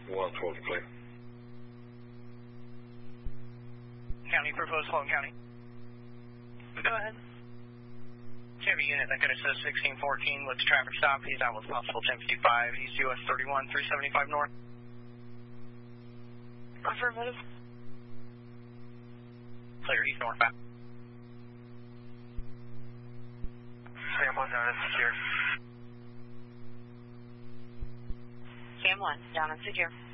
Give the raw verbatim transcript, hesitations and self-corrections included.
one twelve, clear. County, proposed Fulton County. Go ahead. Chevy unit that could assist sixteen fourteen with the traffic stop. He's out with possible ten fifty-five, East U S thirty-one, three seventy-five north. Affirmative. Clear, East northbound. Sam one down and secure. Sam one, down and secure.